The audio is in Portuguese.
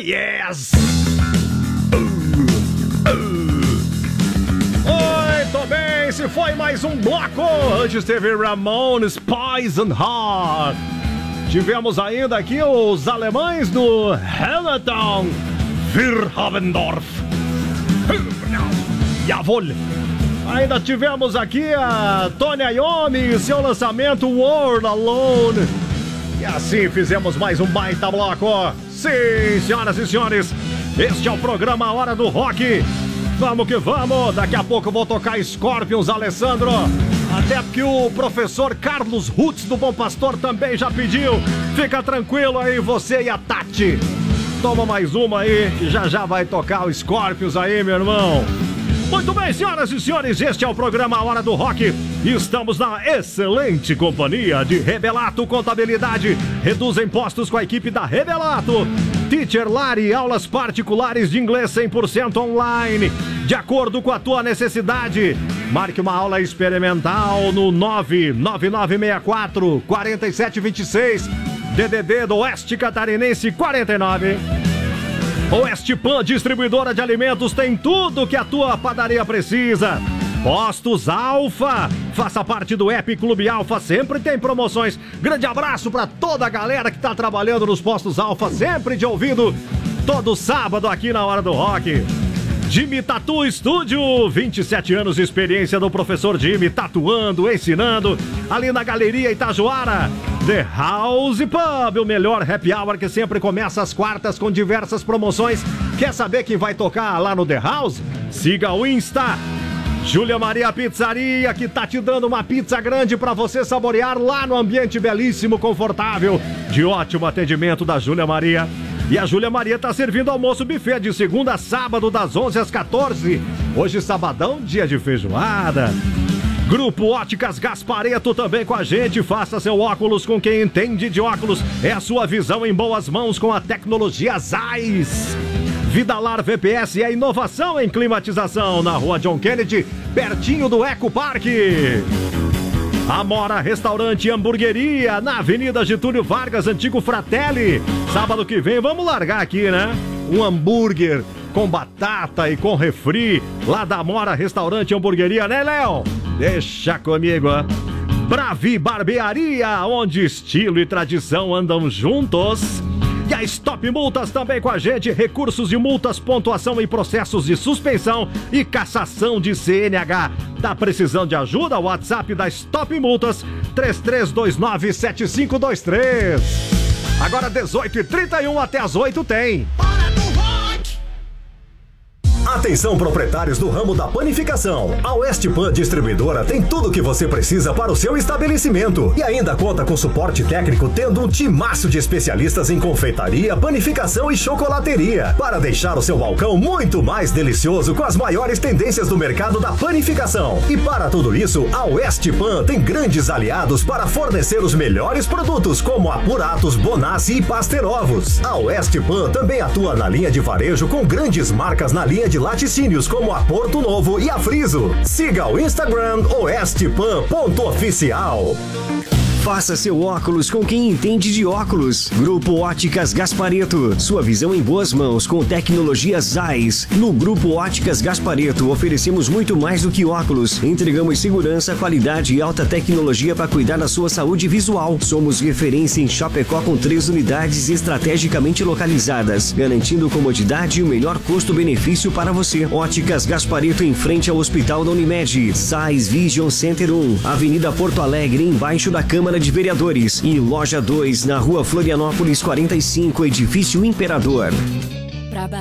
yes! Muito bem, se foi mais um bloco. Antes teve Ramones, Poison Heart. Tivemos ainda aqui os alemães do Hamilton, Verhovendorf. Jawohl. Ainda tivemos aqui a Tony Iommi e seu lançamento World Alone. E assim fizemos mais um baita bloco. Sim, senhoras e senhores, este é o programa Hora do Rock. Vamos que vamos, daqui a pouco eu vou tocar Scorpions, Alessandro. Até porque o professor Carlos Rutz do Bom Pastor também já pediu. Fica tranquilo aí, você e a Tati. Toma mais uma aí, que já vai tocar o Scorpions aí, meu irmão. Muito bem, senhoras e senhores, este é o programa Hora do Rock. Estamos na excelente companhia de Rebelato Contabilidade. Reduz impostos com a equipe da Rebelato. Teacher Lari, aulas particulares de inglês 100% online, de acordo com a tua necessidade. Marque uma aula experimental no 99964-4726, DDD do Oeste Catarinense 49. Oeste Pan, distribuidora de alimentos, tem tudo que a tua padaria precisa. Postos Alfa, faça parte do app Clube Alfa, sempre tem promoções. Grande abraço para toda a galera que tá trabalhando nos Postos Alfa, sempre de ouvido, todo sábado aqui na Hora do Rock. Jimmy Tatu Estúdio, 27 anos de experiência do professor Jimmy, tatuando, ensinando, ali na Galeria Itajoara. The House Pub, o melhor happy hour que sempre começa às quartas com diversas promoções. Quer saber quem vai tocar lá no The House? Siga o Insta. Júlia Maria Pizzaria, que tá te dando uma pizza grande pra você saborear lá no ambiente belíssimo, confortável, de ótimo atendimento da Júlia Maria. E a Júlia Maria tá servindo almoço buffet de segunda a sábado, das 11 às 14. Hoje, sabadão, dia de feijoada. Grupo Óticas Gaspareto também com a gente. Faça seu óculos com quem entende de óculos. É a sua visão em boas mãos com a tecnologia Zeiss. Vidalar VPS é inovação em climatização, na Rua John Kennedy, pertinho do Eco Parque. Amora Restaurante e Hamburgueria, na Avenida Getúlio Vargas, antigo Fratelli. Sábado que vem vamos largar aqui, né? Um hambúrguer com batata e com refri, lá da Amora Restaurante e Hamburgueria, né, Léo? Deixa comigo, ó. Bravi Barbearia, onde estilo e tradição andam juntos. E a Stop Multas também com a gente, recursos de multas, pontuação em processos de suspensão e cassação de CNH. Tá precisando de ajuda? O WhatsApp da Stop Multas, 33297523. Agora 18h31 até as 8 tem. Atenção, proprietários do ramo da panificação. A Oeste Pan Distribuidora tem tudo o que você precisa para o seu estabelecimento e ainda conta com suporte técnico, tendo um timaço de especialistas em confeitaria, panificação e chocolateria para deixar o seu balcão muito mais delicioso com as maiores tendências do mercado da panificação. E para tudo isso, a Oeste Pan tem grandes aliados para fornecer os melhores produtos como Apuratos, Bonassi e Paster Ovos. A Oeste Pan também atua na linha de varejo com grandes marcas na linha de laticínios como a Porto Novo e a Friso. Siga o Instagram oestepan.oficial. Faça seu óculos com quem entende de óculos. Grupo Óticas Gaspareto. Sua visão em boas mãos com tecnologia Zeiss. No Grupo Óticas Gaspareto oferecemos muito mais do que óculos. Entregamos segurança, qualidade e alta tecnologia para cuidar da sua saúde visual. Somos referência em Chapecó com 3 unidades estrategicamente localizadas, garantindo comodidade e o melhor custo-benefício para você. Óticas Gaspareto em frente ao Hospital da Unimed. Zeiss Vision Center 1, Avenida Porto Alegre, embaixo da Câmara de Vereadores, e Loja 2 na Rua Florianópolis 45, Edifício Imperador.